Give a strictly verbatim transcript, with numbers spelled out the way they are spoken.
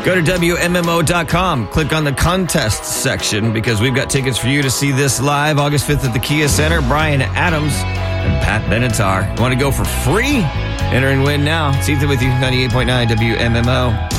Go to W M M O dot com. Click on the contest section because we've got tickets for you to see this live August fifth at the Kia Center. Brian Adams and Pat Benatar. Want to go for free? Enter and win now. It's Ethan with you, ninety-eight point nine W M M O.